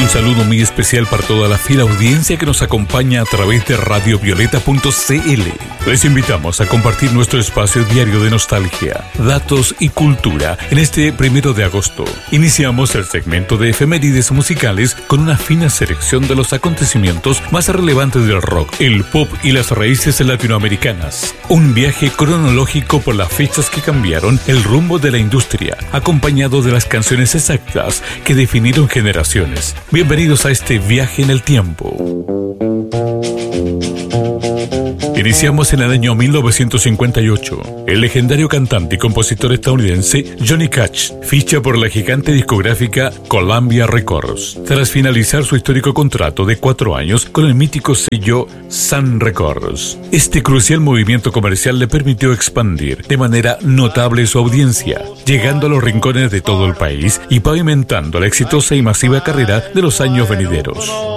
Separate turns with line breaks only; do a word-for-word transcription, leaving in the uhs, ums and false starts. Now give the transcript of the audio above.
Un saludo muy especial para toda la fiel audiencia que nos acompaña a través de radio violeta punto c l. Les invitamos a compartir nuestro espacio diario de nostalgia, datos y cultura en este primero de agosto. Iniciamos el segmento de efemérides musicales con una fina selección de los acontecimientos más relevantes del rock, el pop y las raíces latinoamericanas. Un viaje cronológico por las fechas que cambiaron el rumbo de la industria, acompañado de las canciones exactas que definieron generaciones. Bienvenidos a este viaje en el tiempo. Iniciamos en el año mil novecientos cincuenta y ocho. El legendario cantante y compositor estadounidense Johnny Cash ficha por la gigante discográfica Columbia Records, tras finalizar su histórico contrato de cuatro años con el mítico sello Sun Records. Este crucial movimiento comercial le permitió expandir de manera notable su audiencia, llegando a los rincones de todo el país y pavimentando la exitosa y masiva carrera de los años venideros.